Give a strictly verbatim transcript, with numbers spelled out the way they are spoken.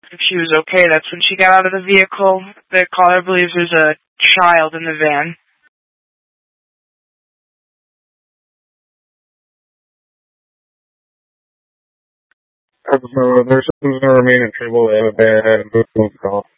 if she was okay. That's when she got out of the vehicle. The caller believes there's a child in the van. So their systems remain in trouble. They have a bad move call.